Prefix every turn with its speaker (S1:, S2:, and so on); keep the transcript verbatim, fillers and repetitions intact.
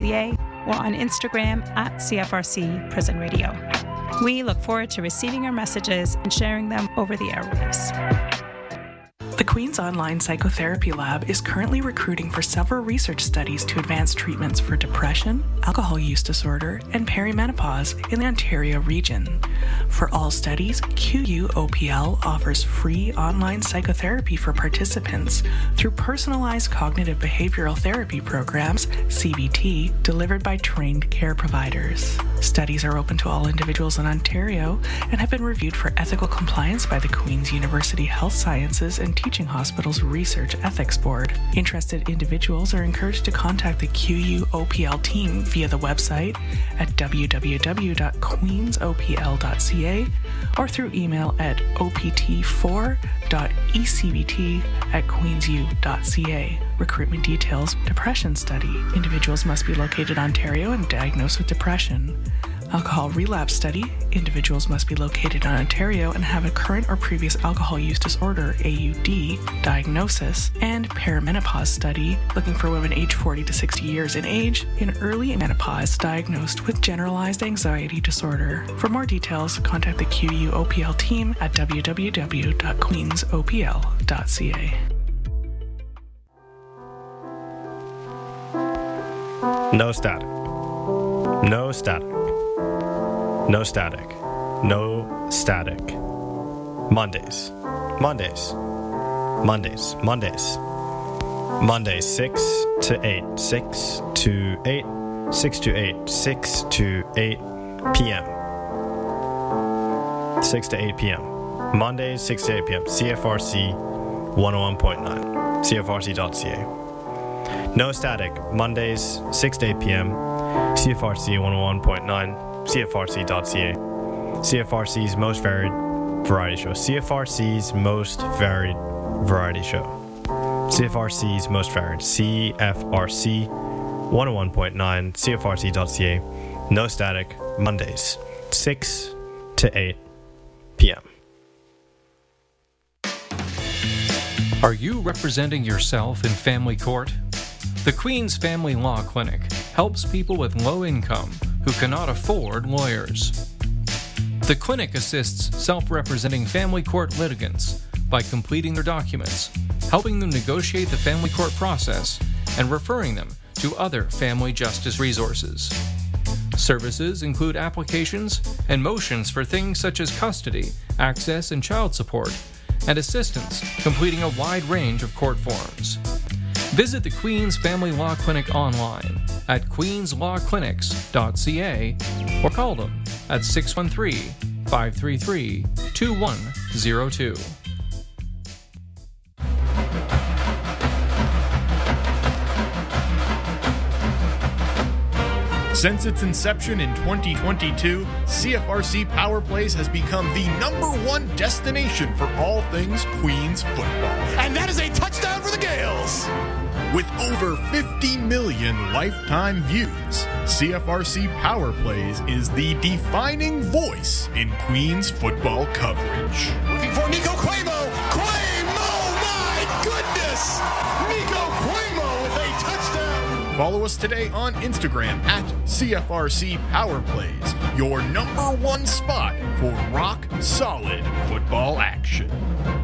S1: c a or on Instagram at C F R C Prison Radio. We look forward to receiving your messages and sharing them over the airwaves.
S2: The Queen's Online Psychotherapy Lab is currently recruiting for several research studies to advance treatments for depression, alcohol use disorder, and perimenopause in the Ontario region. For all studies, Q U O P L offers free online psychotherapy for participants through personalized cognitive behavioral therapy programs, C B T, delivered by trained care providers. Studies are open to all individuals in Ontario and have been reviewed for ethical compliance by the Queen's University Health Sciences and Teaching Hospitals Research Ethics Board. Interested individuals are encouraged to contact the Q U O P L team via the website at w w w dot queens o p l dot c a or through email at o p t four dot e c b t at queens u dot c a. Recruitment details: depression study. Individuals must be located in Ontario and diagnosed with depression. Alcohol relapse study. Individuals must be located in Ontario and have a current or previous alcohol use disorder, A U D, diagnosis. And perimenopause study, looking for women aged forty to sixty years in age in early menopause diagnosed with generalized anxiety disorder. For more details, contact the Q U O P L team at w w w dot queens o p l dot c a.
S3: No static. No static. No static. No static. Mondays. Mondays. Mondays. Mondays. Mondays, six to eight. six to eight. six to eight. six to eight p.m. six to eight p.m. Mondays, six to eight p.m. C F R C one oh one point nine. C F R C dot c a. No static. Mondays, six to eight p.m. C F R C one oh one point nine. C F R C dot c a. C F R C's most varied variety show. C F R C's most varied variety show. C F R C's most varied. C F R C one oh one point nine. C F R C dot c a. No static. Mondays, six to eight p.m.
S4: Are you representing yourself in family court? The Queen's Family Law Clinic helps people with low income who cannot afford lawyers. The clinic assists self-representing family court litigants by completing their documents, helping them negotiate the family court process, and referring them to other family justice resources. Services include applications and motions for things such as custody, access, and child support, and assistance completing a wide range of court forms. Visit the Queen's Family Law Clinic online at queens law clinics dot c a or call them at six one three, five three three, two one zero two.
S5: Since its inception in twenty twenty-two, C F R C Power Plays has become the number one destination for all things Queens football.
S6: And that is a touchdown for the Gales!
S5: With over fifty million lifetime views, C F R C Power Plays is the defining voice in Queens football coverage.
S6: Looking for Nico Cuomo! Cuomo! My goodness! Nico Cuomo with a touchdown!
S5: Follow us today on Instagram at C F R C Power Plays, your number one spot for rock solid football action.